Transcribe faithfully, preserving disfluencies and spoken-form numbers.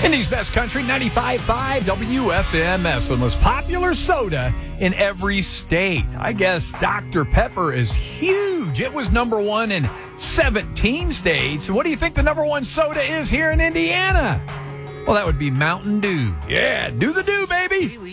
Indy's Best Country, ninety-five point five W F M S, the most popular soda in every state. I guess Doctor Pepper is huge. It was number one in seventeen states. What do you think the number one soda is here in Indiana? Well, that would be Mountain Dew. Yeah, do the do, baby.